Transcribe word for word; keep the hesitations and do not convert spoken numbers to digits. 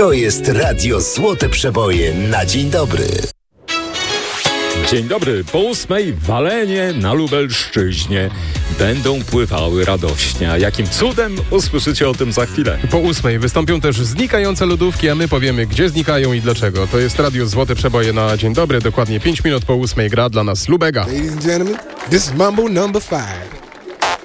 To jest Radio Złote Przeboje na dzień dobry. Dzień dobry. Po ósmej walenie na Lubelszczyźnie będą pływały radośnie. A jakim cudem? Usłyszycie o tym za chwilę. Po ósmej wystąpią też znikające lodówki, a my powiemy, gdzie znikają i dlaczego. To jest Radio Złote Przeboje na dzień dobry. Dokładnie pięć minut po ósmej gra dla nas Lubega. Ladies and gentlemen, this is Mambo number five.